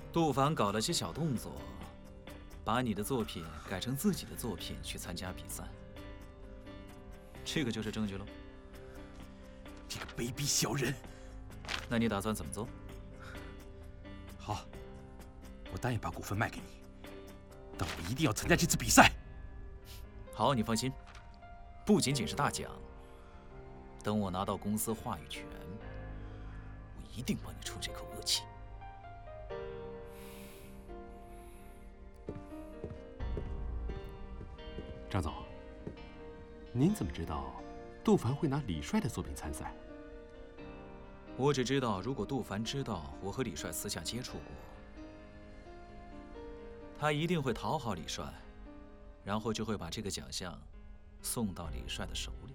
杜凡搞了些小动作，把你的作品改成自己的作品去参加比赛，这个就是证据喽。 这个卑鄙小人！ 那你打算怎么做？ 好，我答应把股份卖给你，但我一定要参加这次比赛。 好，你放心，不仅仅是大奖，等我拿到公司话语权，我一定帮你出这口恶气。 张总，您怎么知道杜凡会拿李帅的作品参赛？ 我只知道，如果杜凡知道我和李帅私下接触过，他一定会讨好李帅，然后就会把这个奖项送到李帅的手里。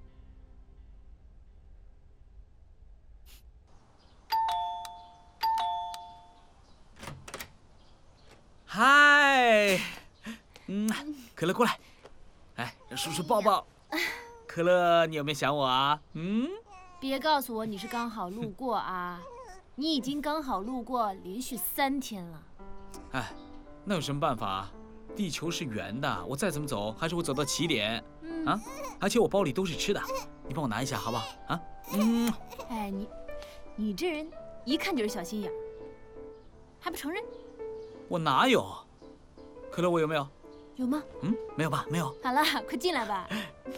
嗨，可乐过来，哎，让叔叔抱抱。可乐，你有没有想我啊？ 别告诉我你是刚好路过啊！你已经刚好路过连续3天了。 哎，那有什么办法啊？地球是圆的，我再怎么走还是会走到起点。啊，而且我包里都是吃的，你帮我拿一下好不好？啊， 哎，你这人一看就是小心眼，还不承认？ 我哪有？可乐，我有没有？ 有吗？ 没有吧？没有。 好了，快进来吧。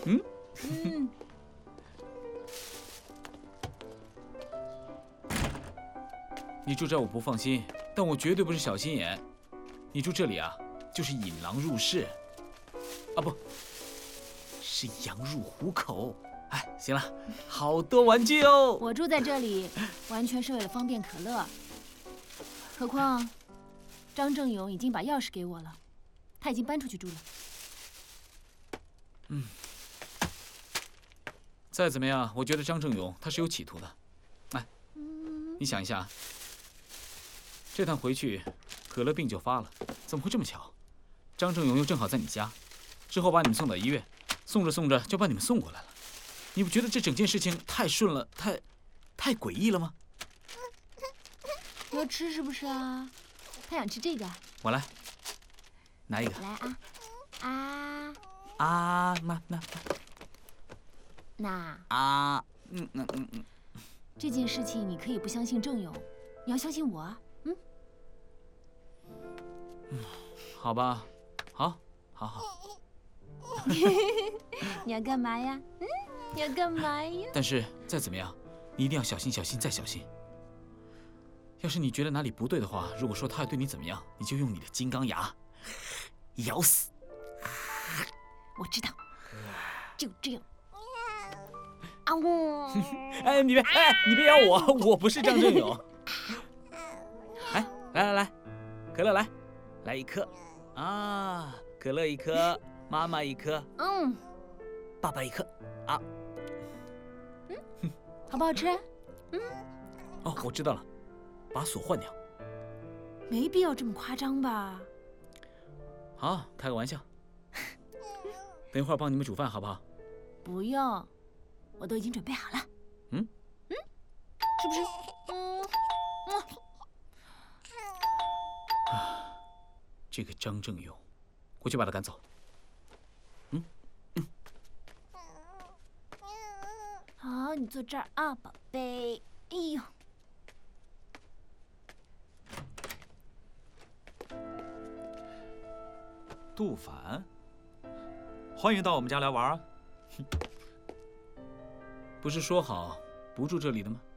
你住这我不放心，但我绝对不是小心眼。你住这里啊，就是引狼入室，啊不，是羊入虎口。哎，行了，好多玩具哦。 我住在这里，完全是为了方便可乐。何况，张正勇已经把钥匙给我了，他已经搬出去住了。 再怎么样，我觉得张正勇他是有企图的。哎，你想一下，这趟回去，可乐病就发了，怎么会这么巧？张正勇又正好在你家，之后把你们送到医院，送着送着就把你们送过来了。你不觉得这整件事情太顺了，太诡异了吗？ 要吃是不是啊？他想吃这个。 我来，拿一个。 来啊那啊， 这件事情你可以不相信郑勇，你要相信我啊。 好吧，好。 你要干嘛呀？你要干嘛呀？ 但是再怎么样，你一定要小心再小心。要是你觉得哪里不对的话，如果说他要对你怎么样，你就用你的金刚牙咬死。 我知道，就这样。啊呜！ 哎，你别咬我，我不是张正勇。哎，来，可乐来一颗啊，可乐一颗，妈妈一颗，爸爸一颗啊。 好不好吃？ 哦，我知道了，把锁换掉。 没必要这么夸张吧？ 好，开个玩笑。等一会儿帮你们煮饭好不好？ 不用，我都已经准备好了。是不是？ 这个张正勇，我去把他赶走。 好，你坐这儿啊，宝贝。哎呦， 杜凡，欢迎到我们家来玩啊！ 不是说好不住这里的吗？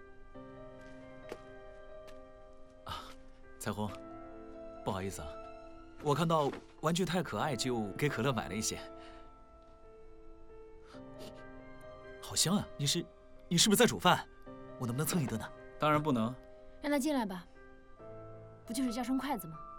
彩虹，不好意思啊，我看到玩具太可爱，就给可乐买了一些。好香啊！你是不是在煮饭？我能不能蹭一顿呢？ 当然不能。 让他进来吧，不就是叫声筷子吗？